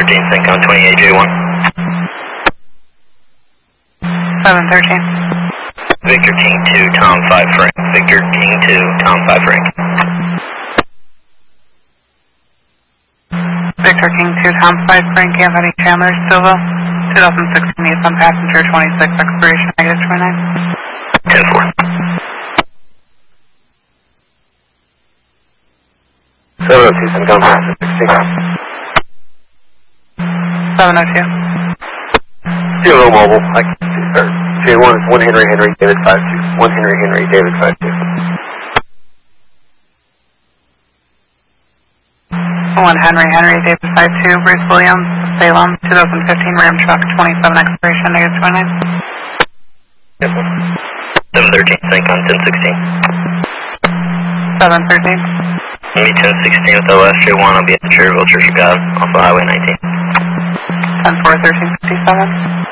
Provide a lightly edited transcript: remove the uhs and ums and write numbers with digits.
713, Syncon 28J1. 713. Victor King 2, Tom 5 Frank. Victor King 2, Tom 5 Frank. Victor King 2, Tom 5 Frank, Anthony Chandler Silva. 2016 Nissan passenger 26, expiration -29. 10-4. 702, Syncon 16. 702. Zero mobile, I can see, sir. J1 is 1 Henry Henry, David 52. 1 Henry Henry, David 52. 1 Henry Henry, David 52, Bruce Williams, Salem, 2015 Ram truck 27, expiration -29. Yes, sir. 713, Syncon 1016. 713. Me 1016 with the last J1, I'll be at the Cherryville Church of God, off of Highway 19. 10-4, 1357.